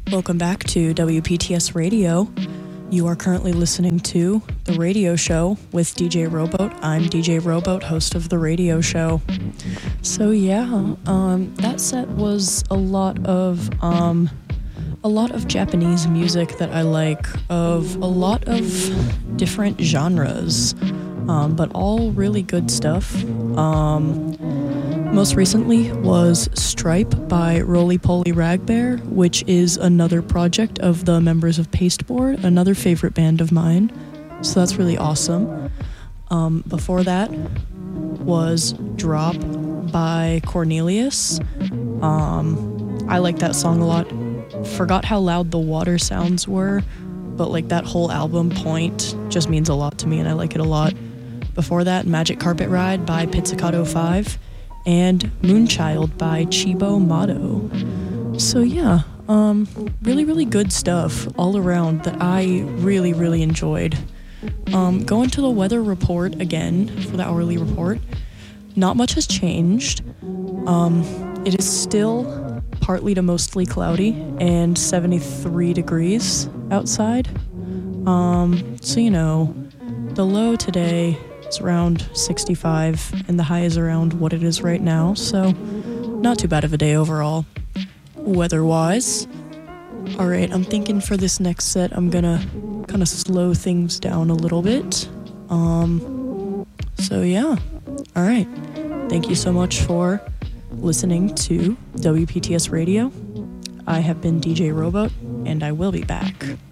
Welcome back to WPTS Radio. You are currently listening to The Radio Show with DJ Rowboat. I'm DJ Rowboat, host of The Radio Show. So yeah, that set was a lot of Japanese music that I like, of a lot of different genres, but all really good stuff. Most recently was Stripe by Roly Poly Ragbear, which is another project of the members of Pasteboard, another favorite band of mine. So that's really awesome. Before that was Drop by Cornelius. I like that song a lot. Forgot how loud the water sounds were, but like that whole album, Point, just means a lot to me and I like it a lot. Before that, Magic Carpet Ride by Pizzicato 5. And Moonchild by Chibo Motto. So yeah, really, really good stuff all around that I really, really enjoyed. Going to the weather report again for the hourly report. Not much has changed. It is still partly to mostly cloudy and 73 degrees outside. So you know, the low today is around 65 and the high is around what it is right now, so not too bad of a day overall weather-wise. Alright, I'm thinking for this next set I'm gonna kind of slow things down a little bit. So yeah, alright, thank you so much for listening to WPTS Radio. I have been DJ Rowboat and I will be back.